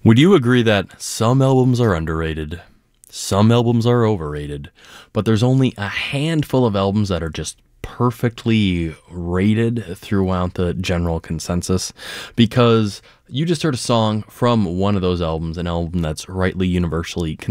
Would you agree that some albums are underrated, some albums are overrated, but there's only a handful of albums that are just perfectly rated throughout the general consensus? Because you just heard a song from one of those albums, an album that's rightly universally